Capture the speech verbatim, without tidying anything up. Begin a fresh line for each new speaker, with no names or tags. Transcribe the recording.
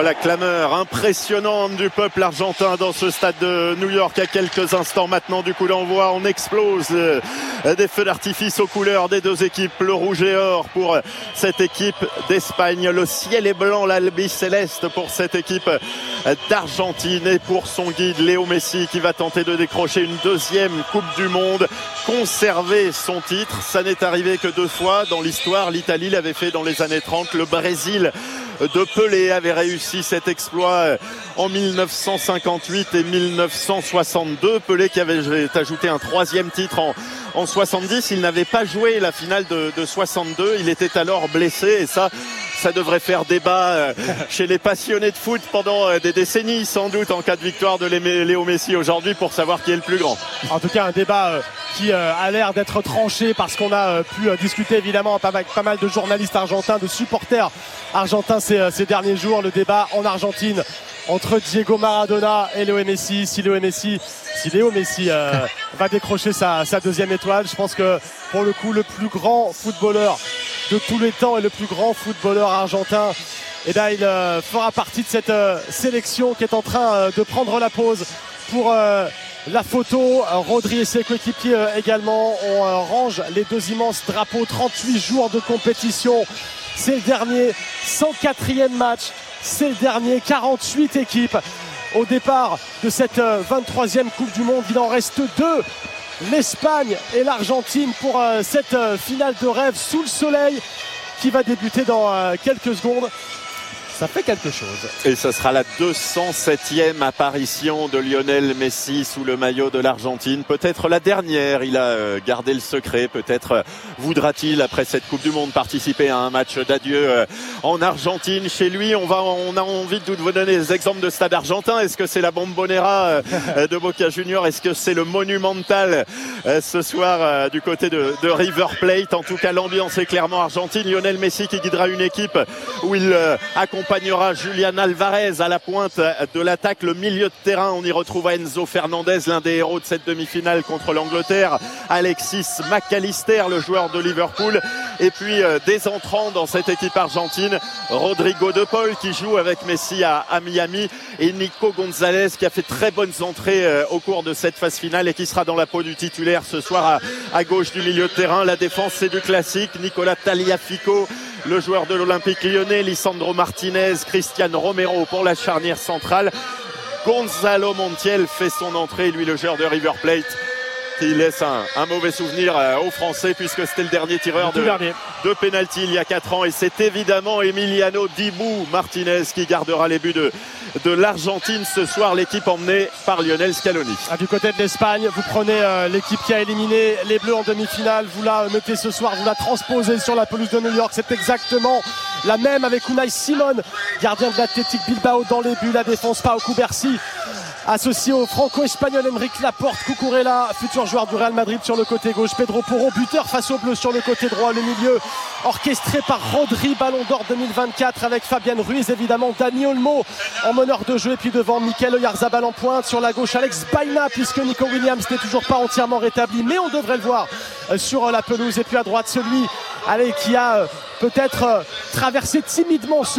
entendre la clameur impressionnante du peuple argentin dans ce stade de New York à quelques instants maintenant du coup d'envoi. On explose des feux d'artifice aux couleurs des deux équipes, le rouge et or pour cette équipe d'Espagne, le ciel est blanc, l'albi céleste pour cette équipe d'Argentine et pour son guide Léo Messi qui va tenter de décrocher une deuxième Coupe du Monde, conserver son titre. Ça n'est arrivé que deux fois dans l'histoire. L'Italie l'avait fait dans les années trente, le Brésil de Pelé avait réussi cet exploit en mille neuf cent cinquante-huit et mille neuf cent soixante-deux. Pelé qui avait ajouté un troisième titre en, en soixante-dix. Il n'avait pas joué la finale de, de soixante-deux. Il était alors blessé et ça, ça devrait faire débat chez les passionnés de foot pendant des décennies sans doute en cas de victoire de Léo Messi aujourd'hui pour savoir qui est le plus grand.
En tout cas, un débat qui a l'air d'être tranché parce qu'on a pu discuter évidemment avec pas mal de journalistes argentins, de supporters argentins ces, ces derniers jours. Le débat en Argentine entre Diego Maradona et Léo Messi. Si Léo Messi, si Léo Messi euh, va décrocher sa, sa deuxième étoile, je pense que pour le coup, le plus grand footballeur de tous les temps et le plus grand footballeur argentin, et là, il euh, fera partie de cette euh, sélection qui est en train euh, de prendre la pause pour euh, la photo. Rodri et ses coéquipiers euh, également. On euh, range les deux immenses drapeaux. trente-huit jours de compétition. C'est le dernier cent quatrième match. C'est le dernier. quarante-huit équipes au départ de cette euh, vingt-troisième Coupe du Monde. Il en reste deux. L'Espagne et l'Argentine pour euh, cette euh, finale de rêve sous le soleil qui va débuter dans euh, quelques secondes. Ça fait quelque chose.
Et ce sera la deux cent septième apparition de Lionel Messi sous le maillot de l'Argentine. Peut-être la dernière, il a gardé le secret. Peut-être voudra-t-il, après cette Coupe du Monde, participer à un match d'adieu en Argentine. Chez lui, on, va, on a envie de vous donner des exemples de stade argentin. Est-ce que c'est la Bombonera de Boca Juniors? Est-ce que c'est le Monumental ce soir du côté de, de River Plate? En tout cas, l'ambiance est clairement argentine. Lionel Messi qui guidera une équipe où il accompagne accompagnera Julian Alvarez à la pointe de l'attaque, le milieu de terrain. On y retrouve Enzo Fernandez, l'un des héros de cette demi-finale contre l'Angleterre, Alexis McAllister, le joueur de Liverpool, et puis euh, des entrants dans cette équipe argentine, Rodrigo de Paul qui joue avec Messi à, à Miami, et Nico Gonzalez qui a fait très bonnes entrées euh, au cours de cette phase finale et qui sera dans la peau du titulaire ce soir à, à gauche du milieu de terrain. La défense, c'est du classique. Nicolas Tagliafico, le joueur de l'Olympique Lyonnais, Lisandro Martinez, Cristian Romero pour la charnière centrale. Gonzalo Montiel fait son entrée, lui le joueur de River Plate, qui laisse un, un mauvais souvenir euh, aux Français puisque c'était le dernier tireur de, de pénalty il y a quatre ans, et c'est évidemment Emiliano Dibu Martinez qui gardera les buts de, de l'Argentine ce soir, l'équipe emmenée par Lionel Scaloni.
Ah, du côté de l'Espagne, vous prenez euh, l'équipe qui a éliminé les Bleus en demi-finale, vous la mettez ce soir, vous la transposez sur la pelouse de New York. C'est exactement la même avec Unai Simon, gardien de l'Athletic Bilbao dans les buts. La défense, Pau Cubarsí, associé au franco-espagnol Enrique Laporte. Cucurella, futur joueur du Real Madrid sur le côté gauche. Pedro Porro, buteur face aux Bleus sur le côté droit. Le milieu orchestré par Rodri, Ballon d'Or deux mille vingt-quatre avec Fabian Ruiz, évidemment Dani Olmo en meneur de jeu, et puis devant Mikel Oyarzabal en pointe. Sur la gauche, Alex Baena, puisque Nico Williams n'est toujours pas entièrement rétabli, mais on devrait le voir sur la pelouse. Et puis à droite, celui allez, qui a peut-être traversé timidement ce